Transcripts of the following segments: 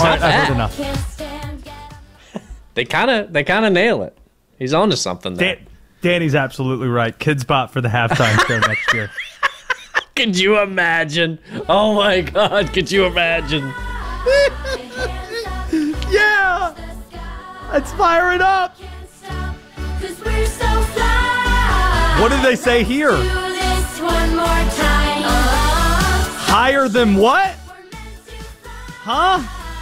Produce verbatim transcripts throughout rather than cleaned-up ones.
All not right, I've heard bad. enough. They kind of they kind of nail it. He's on to something there. Dan- Danny's absolutely right. Kids Bop for the halftime show next year. Could you imagine? Oh my God, could you imagine? Yeah! Let's fire it up! What did they say here? Higher than what? Huh?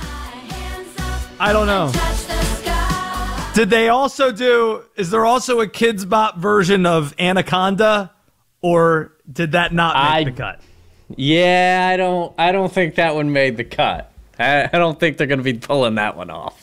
I don't know. Did they also do, is there also a Kids Bop version of Anaconda? Or did that not make I, the cut? Yeah, I don't I don't think that one made the cut. I, I don't think they're going to be pulling that one off.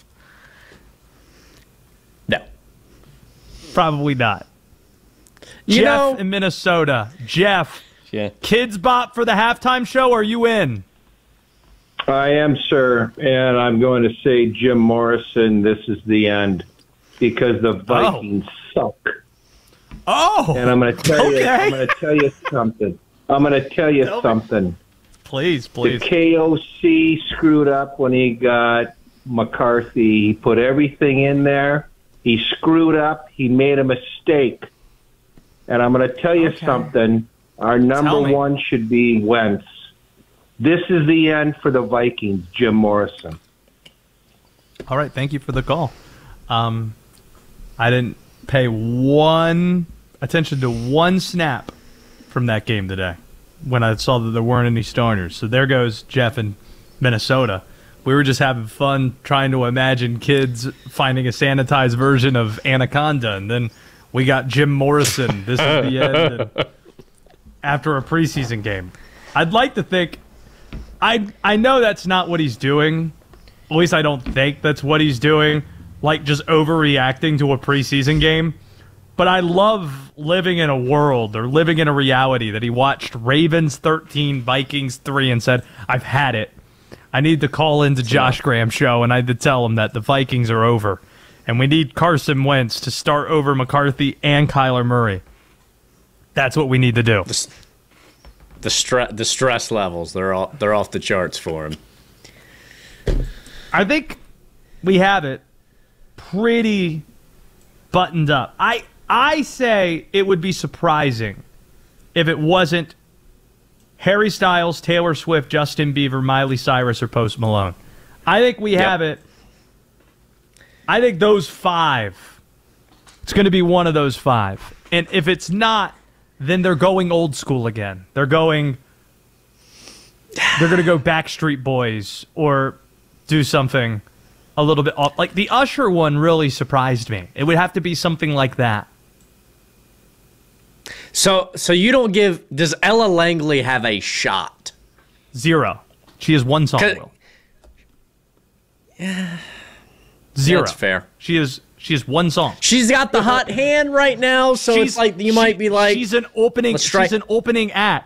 No. Probably not. You Jeff know, in Minnesota. Jeff, yeah. Kids Bop for the halftime show, are you in? I am, sir, and I'm going to say Jim Morrison, this is the end, because the Vikings oh. suck. Oh, and I'm going to tell okay. you. I'm going to tell you something. I'm going to tell you tell something. Me. Please, please. The K O C screwed up when he got McCarthy. He put everything in there. He screwed up. He made a mistake. And I'm going to tell you okay. something. Our number one should be Wentz. This is the end for the Vikings, Jim Morrison. All right, thank you for the call. Um, I didn't pay one attention to one snap from that game today when I saw that there weren't any starters. So there goes Jeff in Minnesota. We were just having fun trying to imagine kids finding a sanitized version of Anaconda, and then we got Jim Morrison. This is the end. And after a preseason game, I'd like to think. I I know that's not what he's doing. At least I don't think that's what he's doing. Like just overreacting to a preseason game. But I love living in a world or living in a reality that he watched Ravens thirteen, Vikings three, and said, I've had it. I need to call into Josh Graham show, and I had to tell him that the Vikings are over. And we need Carson Wentz to start over McCarthy and Kyler Murray. That's what we need to do. The, the, stre- the stress levels, they're, all, they're off the charts for him. I think we have it pretty buttoned up. I I say it would be surprising if it wasn't Harry Styles, Taylor Swift, Justin Bieber, Miley Cyrus, or Post Malone. I think we yep. have it. I think those five. It's going to be one of those five. And if it's not, then they're going old school again. They're going. They're going to go Backstreet Boys or do something a little bit off. Like the Usher one really surprised me. It would have to be something like that. So, so you don't give. Does Ella Langley have a shot? Zero. She has one song. Will. Yeah. Zero. That's fair. She is. She has one song. She's got the hot hand right now, so she's, it's like you she, might be like she's an opening. She's an opening act.